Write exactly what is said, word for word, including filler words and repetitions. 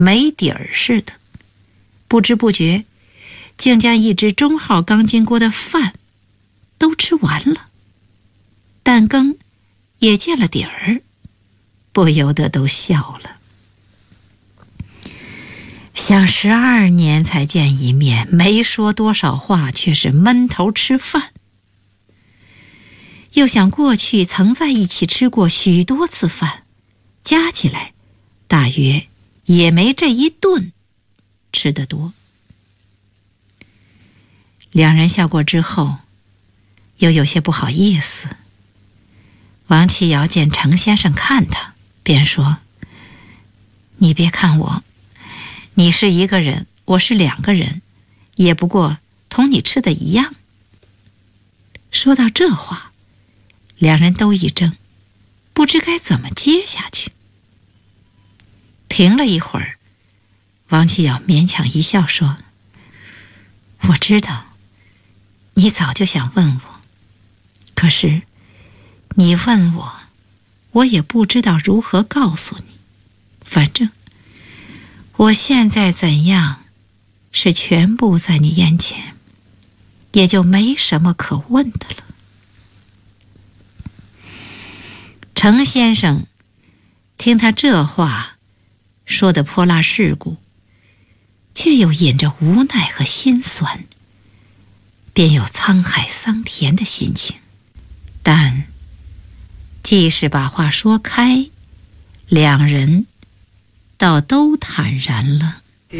没底儿似的，不知不觉竟将一只中号刚经锅的饭都吃完了，蛋羹也见了底儿，不由得都笑了。想十二年才见一面，没说多少话，却是闷头吃饭。又想过去曾在一起吃过许多次饭，加起来大约也没这一顿吃得多。两人笑过之后，又有些不好意思。王启尧见程先生看他，便说：“你别看我，你是一个人，我是两个人，也不过同你吃的一样。”说到这话，两人都一怔，不知该怎么接下去。停了一会儿，王启尧勉强一笑说：“我知道，你早就想问我，可是你问我，我也不知道如何告诉你。反正我现在怎样，是全部在你眼前，也就没什么可问的了。”程先生听他这话说得泼辣世故，却又隐着无奈和心酸，便有沧海桑田的心情。但即使把话说开，两人倒都坦然了。